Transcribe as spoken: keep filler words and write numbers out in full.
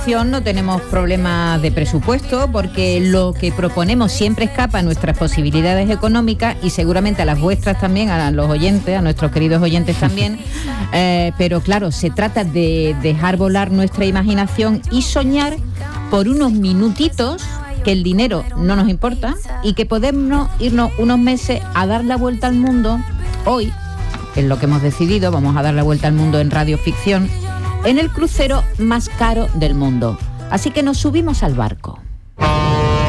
Ficción no tenemos problemas de presupuesto porque lo que proponemos siempre escapa a nuestras posibilidades económicas y seguramente a las vuestras también, a los oyentes, a nuestros queridos oyentes también. Eh, pero claro, se trata de dejar volar nuestra imaginación y soñar por unos minutitos, que el dinero no nos importa y que podemos irnos unos meses a dar la vuelta al mundo. Hoy, es lo que hemos decidido, vamos a dar la vuelta al mundo en Radio Ficción, en el crucero más caro del mundo. Así que nos subimos al barco.